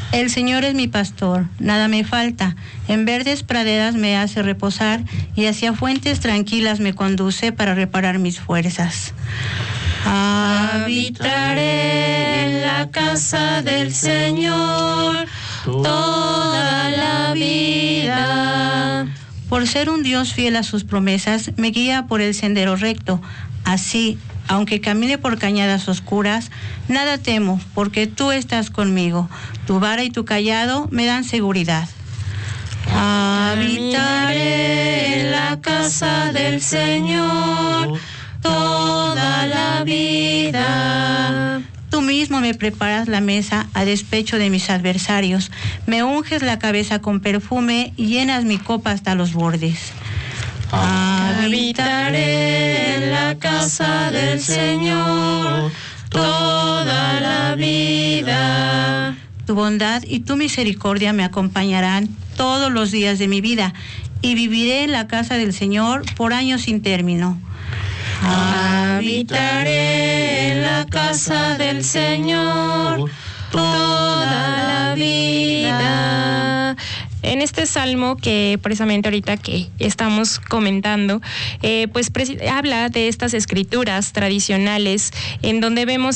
El Señor es mi pastor, nada me falta. En verdes praderas me hace reposar y hacia fuentes tranquilas me conduce para reparar mis fuerzas. Habitaré en la casa del Señor toda la vida. Por ser un Dios fiel a sus promesas, me guía por el sendero recto. Así, aunque camine por cañadas oscuras, nada temo, porque tú estás conmigo. Tu vara y tu cayado me dan seguridad. Habitaré en la casa del Señor toda la vida. Tú mismo me preparas la mesa a despecho de mis adversarios. Me unges la cabeza con perfume y llenas mi copa hasta los bordes. Habitaré en la casa del Señor toda la vida. Tu bondad y tu misericordia me acompañarán todos los días de mi vida y viviré en la casa del Señor por años sin término. Habitaré en la casa del Señor toda la vida. En este salmo que precisamente ahorita que estamos comentando, habla de estas escrituras tradicionales en donde vemos